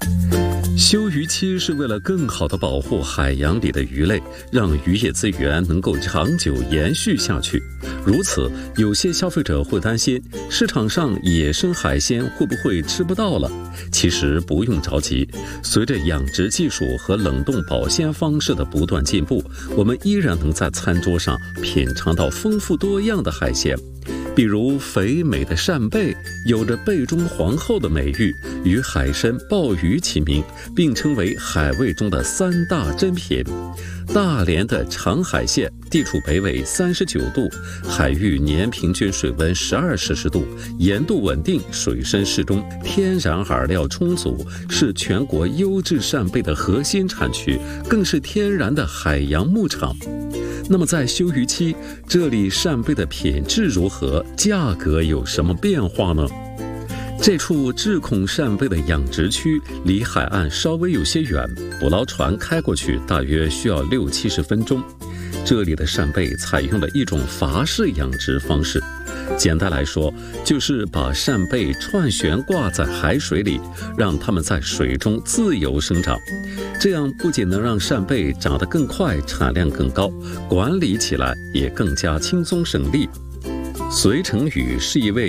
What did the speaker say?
休渔期是为了更好地保护海洋里的鱼类，让渔业资源能够长久延续下去。如此，有些消费者会担心市场上野生海鲜会不会吃不到了？其实不用着急，随着养殖技术和冷冻保鲜方式的不断进步，我们依然能在餐桌上品尝到丰富多样的海鲜。比如肥美的扇贝，有着贝中皇后的美誉，与海参、鲍鱼齐名，并称为海味中的三大珍品。大连的长海县地处北纬39度，海域年平均水温12摄氏度，盐度稳定，水深适中，天然饵料充足，是全国优质扇贝的核心产区，更是天然的海洋牧场。那么在休渔期，这里扇贝的品质如何？价格有什么变化呢？这处智孔扇贝的养殖区离海岸稍微有些远，捕捞船开过去大约需要60-70分钟。这里的扇贝采用了一种筏式养殖方式，简单来说，就是把扇贝串悬挂在海水里，让它们在水中自由生长。这样不仅能让扇贝长得更快，产量更高，管理起来也更加轻松省力。隋成宇是一位